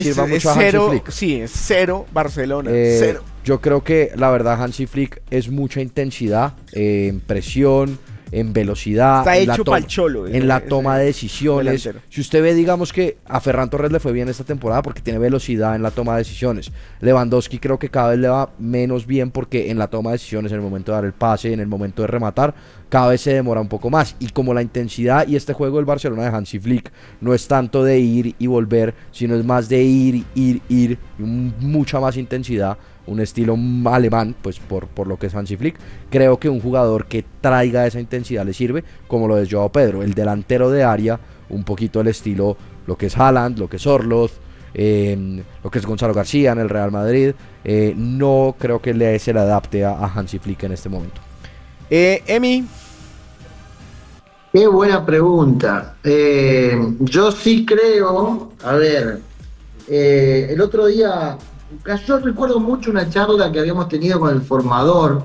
sirva mucho a Hansi cero, Flick. sí, es cero Barcelona, cero. Yo creo que la verdad Hansi Flick es mucha intensidad, en presión, en velocidad, Está en hecho pa'l cholo, en la toma de decisiones. delantero. Si usted ve, digamos que a Ferran Torres le fue bien esta temporada porque tiene velocidad en la toma de decisiones. Lewandowski creo que cada vez le va menos bien porque en la toma de decisiones, en el momento de dar el pase, en el momento de rematar, cada vez se demora un poco más. Y como la intensidad y este juego del Barcelona de Hansi Flick no es tanto de ir y volver, sino es más de ir, mucha más intensidad, un estilo alemán, pues por lo que es Hansi Flick. Creo que un jugador que traiga esa intensidad le sirve, como lo es Joao Pedro, el delantero de área, un poquito el estilo, lo que es Haaland, lo que es Orloz, lo que es Gonzalo García en el Real Madrid. No creo que se le adapte a Hansi Flick en este momento. Emi. Qué buena pregunta. Yo sí creo, a ver, el otro día, yo recuerdo mucho una charla que habíamos tenido con el formador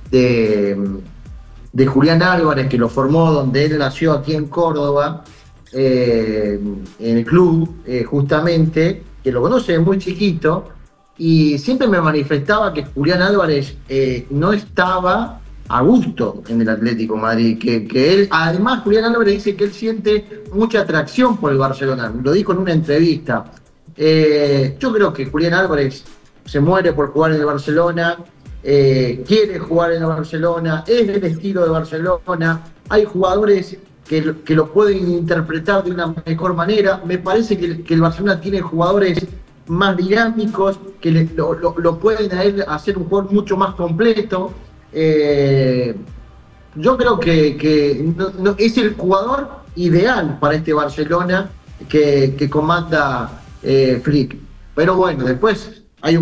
de Julián Álvarez, que lo formó donde él nació aquí en Córdoba, en el club, justamente, que lo conoce desde muy chiquito, y siempre me manifestaba que Julián Álvarez no estaba a gusto en el Atlético de Madrid, que él, además Julián Álvarez dice que él siente mucha atracción por el Barcelona, lo dijo en una entrevista. Yo creo que Julián Álvarez se muere por jugar en el Barcelona, quiere jugar en el Barcelona, es del estilo de Barcelona, hay jugadores que lo pueden interpretar de una mejor manera. Me parece que el Barcelona tiene jugadores más dinámicos, que lo pueden a él hacer un juego mucho más completo. Yo creo que no, es el jugador ideal para este Barcelona que comanda Flick. Pero bueno, después